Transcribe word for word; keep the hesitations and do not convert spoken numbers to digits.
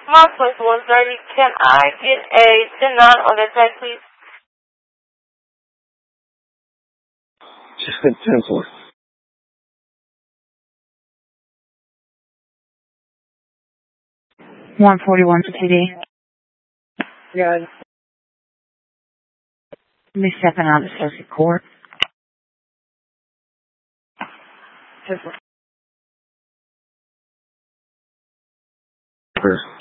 Mark place one thirty. Can I get a ten nine on that track, please? ten four. one forty-one to T D. Yeah. Let me stepping out of Circuit Court. First.